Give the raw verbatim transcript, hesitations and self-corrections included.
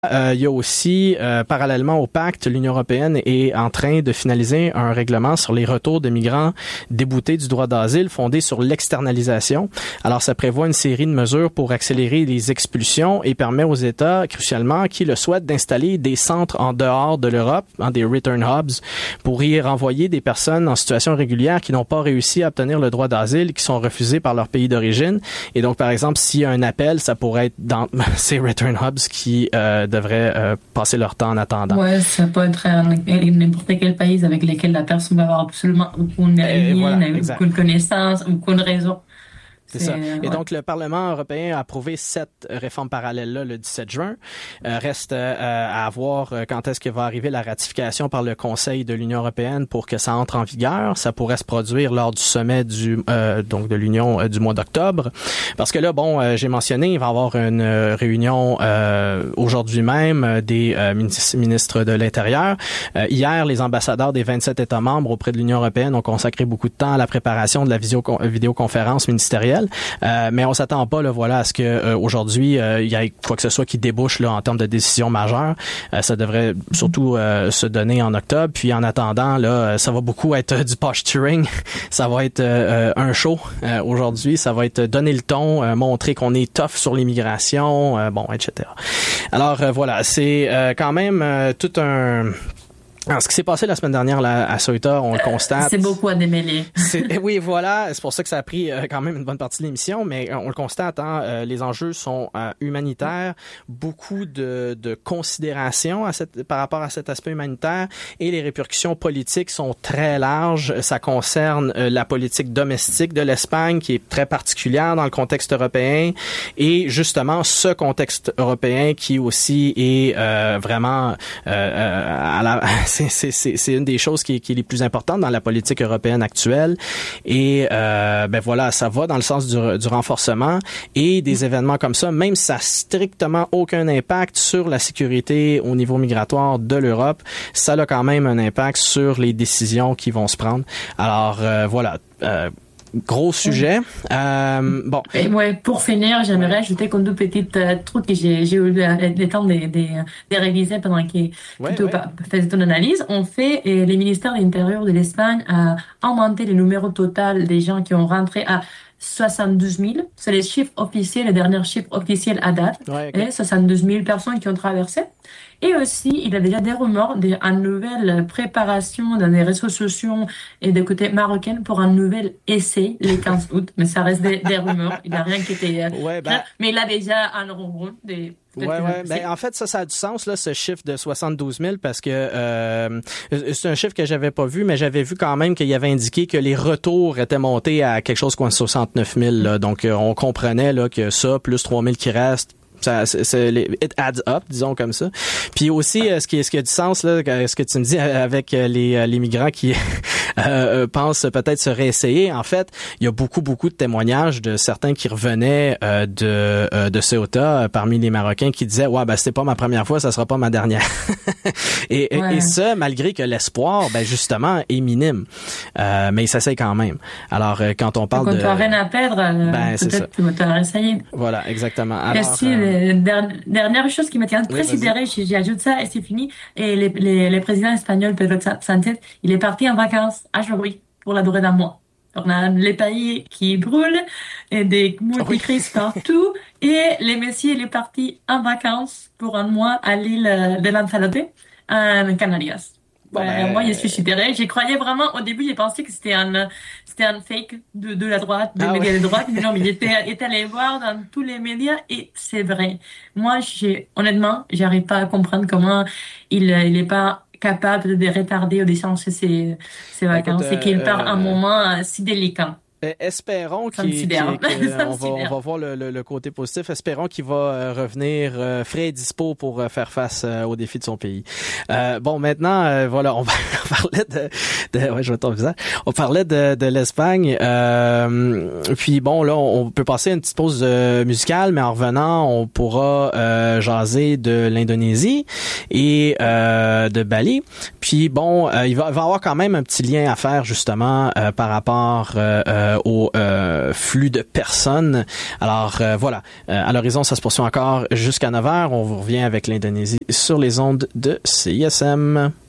Euh, il y a aussi, euh, parallèlement au pacte, l'Union européenne est en train de finaliser un règlement sur les retours de migrants déboutés du droit d'asile fondé sur l'externalisation. Alors, ça prévoit une série de mesures pour accélérer les expulsions et permet aux États, crucialement, qui le souhaitent, d'installer des centres en dehors de l'Europe, hein, des return hubs, pour y renvoyer des personnes en situation régulière qui n'ont pas réussi à obtenir le droit d'asile, qui sont refusées par leur pays d'origine. Et donc, par exemple, s'il y a un appel, ça pourrait être dans ces return hubs qui euh, devraient euh, passer leur temps en attendant. Ouais, ça peut être n'importe quel pays avec lequel la personne va avoir absolument aucune lien, voilà, aucune connaissance, aucune raison. C'est ça. Et ouais. donc, le Parlement européen a approuvé cette réforme parallèle-là le dix-sept juin. Euh, reste euh, à voir quand est-ce que va arriver la ratification par le Conseil de l'Union européenne pour que ça entre en vigueur. Ça pourrait se produire lors du sommet du euh, donc de l'Union euh, du mois d'octobre. Parce que là, bon, euh, j'ai mentionné, il va y avoir une euh, réunion euh, aujourd'hui même euh, des euh, ministres de l'Intérieur. Euh, hier, les ambassadeurs des vingt-sept États membres auprès de l'Union européenne ont consacré beaucoup de temps à la préparation de la visio- vidéoconférence ministérielle. Euh, mais on s'attend pas, là, voilà, à ce que euh, aujourd'hui euh, il y ait quoi que ce soit qui débouche là en termes de décision majeure. Euh, ça devrait surtout euh, se donner en octobre. Puis en attendant, là, ça va beaucoup être euh, du posturing. Ça va être euh, un show euh, aujourd'hui. Ça va être donner le ton, euh, montrer qu'on est tough sur l'immigration, euh, bon, et cetera. Alors euh, voilà, c'est euh, quand même euh, tout un Alors, ce qui s'est passé la semaine dernière là, à Ceuta, on le constate. C'est beaucoup à démêler. C'est, oui, voilà. C'est pour ça que ça a pris euh, quand même une bonne partie de l'émission, mais euh, on le constate. Hein, euh, les enjeux sont euh, humanitaires, beaucoup de, de considération à cette, par rapport à cet aspect humanitaire, et les répercussions politiques sont très larges. Ça concerne euh, la politique domestique de l'Espagne, qui est très particulière dans le contexte européen, et justement ce contexte européen qui aussi est euh, vraiment euh, à la C'est, c'est, c'est, c'est une des choses qui est, qui est les plus importantes dans la politique européenne actuelle. Et euh, ben voilà, ça va dans le sens du, du renforcement et des événements comme ça, même si ça n'a strictement aucun impact sur la sécurité au niveau migratoire de l'Europe, ça a quand même un impact sur les décisions qui vont se prendre. Alors euh, voilà. Euh, Gros sujet. Oui. Euh, bon. Et ouais, pour finir, j'aimerais ajouter comme deux petites euh, trucs que j'ai, j'ai eu le temps de, de, de réviser pendant que ouais, tu ouais. faisais ton analyse. On fait, et les ministères de l'Intérieur de l'Espagne a augmenté le numéro total des gens qui ont rentré à soixante-douze mille. C'est les chiffres officiels, les derniers chiffres officiels à date. Ouais, okay. Et soixante-douze mille personnes qui ont traversé. Et aussi, il y a déjà des rumeurs d'une nouvelle préparation dans les réseaux sociaux et de côté marocain pour un nouvel essai le quinze août. Mais ça reste des, des rumeurs. Il n'y a rien qui était... Ouais, ben... Mais il a déjà un ronron des... Ouais, ouais. Ben, en fait, ça, ça a du sens, là, ce chiffre de soixante-douze mille, parce que euh, c'est un chiffre que j'avais pas vu, mais j'avais vu quand même qu'il y avait indiqué que les retours étaient montés à quelque chose comme soixante-neuf mille. Là. Donc, euh, on comprenait là que ça, plus trois mille qui restent, ça, c'est, c'est, it adds up, disons comme ça. Puis aussi, ce qui, ce qui a du sens, là, ce que tu me dis avec les, les migrants qui euh, pensent peut-être se réessayer. En fait, il y a beaucoup, beaucoup de témoignages de certains qui revenaient euh, de, euh, de Ceuta, euh, parmi les Marocains, qui disaient « Ouais, ben c'était pas ma première fois, ça sera pas ma dernière. » Et, ouais. et ça, malgré que l'espoir, ben justement, est minime. Euh, mais il s'essaye quand même. Alors, euh, quand on parle quand de... Quand tu n'as rien à perdre, euh, ben, peut-être que tu vas réessayer. Voilà, exactement. Alors, Merci. Euh, Dernière chose qui me tient très sidérée, oui, j'ajoute ça et c'est fini. Et le, le, le président espagnol Pedro Sánchez, il est parti en vacances à Jordi pour la durée d'un mois. On a les pays qui brûlent et des multicrises oui. partout. Et le monsieur, il est parti en vacances pour un mois à l'île de Lanzarote, en Canarias. Ouais, ben, moi, je suis sidérée. J'y croyais vraiment. Au début, j'ai pensé que c'était un, c'était un fake de, de la droite, des ah médias ouais. de droite. Mais non, mais il était, était allé voir dans tous les médias et c'est vrai. Moi, j'ai, honnêtement, j'arrive pas à comprendre comment il, il est pas capable de retarder ou d'échanger ses, ses vacances et qu'il part euh, un moment si délicat. Espérons qu'il, qu'il, qu'il on, va, on va voir le, le, le côté positif. Espérons qu'il va euh, revenir euh, frais et dispo pour euh, faire face euh, aux défis de son pays. Euh, bon, maintenant, euh, voilà, on, va, on parlait de, de, ouais, je vois ton visage. On parlait de, de l'Espagne. Euh, puis bon, là, on, on peut passer une petite pause euh, musicale, mais en revenant, on pourra euh, jaser de l'Indonésie et euh, de Bali. Puis bon, euh, il va, il va y avoir quand même un petit lien à faire justement euh, par rapport euh, euh, au euh, flux de personnes. Alors euh, voilà, euh, à l'horizon, ça se poursuit encore jusqu'à neuf heures. On vous revient avec l'Indonésie sur les ondes de C I S M.